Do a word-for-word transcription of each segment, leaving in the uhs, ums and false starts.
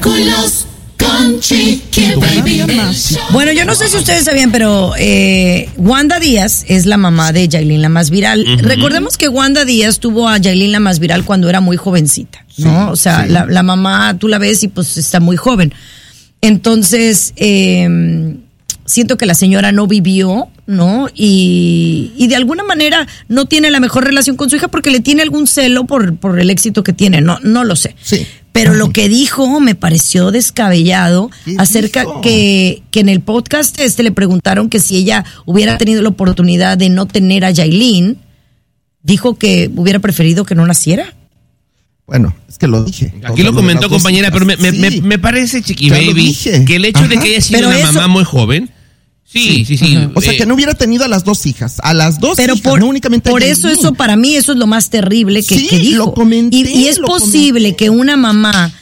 Espectáculos con Chiqui Baby. Bueno, yo no sé si ustedes sabían, pero eh, Wanda Díaz es la mamá de Yailin, la más viral. Uh-huh. Recordemos que Wanda Díaz tuvo a Yailin, la más viral, cuando era muy jovencita, ¿no? Sí, o sea, sí. la, la mamá, tú la ves y pues está muy joven. Entonces, eh, siento que la señora no vivió, ¿no? Y, y de alguna manera no tiene la mejor relación con su hija porque le tiene algún celo por, por el éxito que tiene. No, no lo sé. Sí. Pero lo que dijo me pareció descabellado acerca que, que en el podcast este le preguntaron que si ella hubiera tenido la oportunidad de no tener a Yailin, dijo que hubiera preferido que no naciera. Bueno, es que lo dije. Aquí lo comentó, compañera, pero me, me, sí. me, me parece, Chiqui ya Baby, que el hecho Ajá. de que haya sido pero una eso... mamá muy joven... Sí, sí, sí. Uh-huh. O sea, que no hubiera tenido a las dos hijas. A las dos Pero hijas, por, no únicamente por eso, eso para mí, eso es lo más terrible que, sí, que dijo. Lo comenté, y, y es lo posible comenté. que una mamá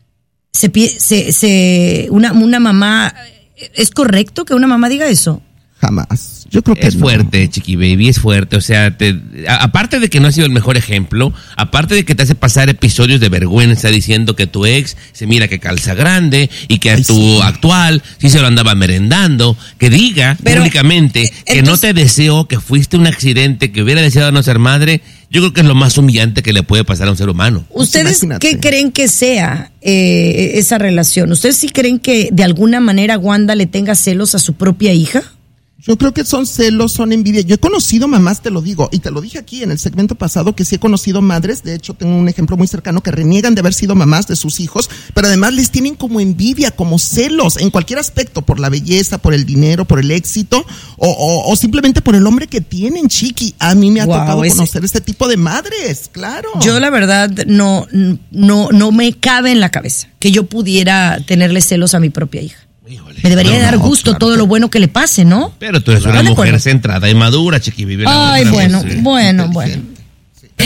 se, se, se una, una mamá, ¿es correcto que una mamá diga eso? Jamás. Yo creo que es no. fuerte, Chiqui Baby, es fuerte. O sea, te, a, aparte de que no ha sido el mejor ejemplo, aparte de que te hace pasar episodios de vergüenza diciendo que tu ex se mira que calza grande y que a tu sí. actual sí se lo andaba merendando, que diga Pero, públicamente eh, que entonces, no te deseó, que fuiste un accidente, que hubiera deseado no ser madre, yo creo que es lo más humillante que le puede pasar a un ser humano. ¿Ustedes Imagínate. qué creen que sea eh, esa relación? ¿Ustedes sí creen que de alguna manera Wanda le tenga celos a su propia hija? Yo creo que son celos, son envidia. Yo he conocido mamás, te lo digo, y te lo dije aquí en el segmento pasado, que sí he conocido madres, de hecho tengo un ejemplo muy cercano, que reniegan de haber sido mamás de sus hijos, pero además les tienen como envidia, como celos, en cualquier aspecto, por la belleza, por el dinero, por el éxito, o, o, o simplemente por el hombre que tienen, Chiqui. A mí me ha wow, tocado ese... conocer este tipo de madres, claro. Yo la verdad no, no, no me cabe en la cabeza que yo pudiera tenerle celos a mi propia hija. Híjole, me debería no, dar gusto no, claro, todo lo bueno que le pase, ¿no? Pero tú eres una mujer centrada y madura, Chiqui Baby. Ay, bueno, sí. bueno, bueno.